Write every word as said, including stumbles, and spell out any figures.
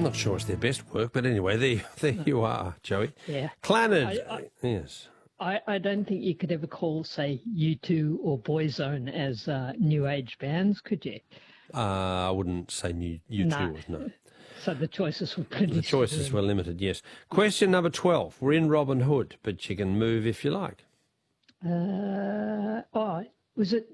not sure it's their best work, but anyway, there, there no. you are, Joey. Yeah. Clannad, I, I, yes. I, I don't think you could ever call, say, U two or Boyzone as uh, new age bands, could you? Uh, I wouldn't say new U two, no. no. So the choices were pretty The choices slim. were limited, yes. Question number twelve. We're in Robin Hood, but you can move if you like. Uh, oh, was it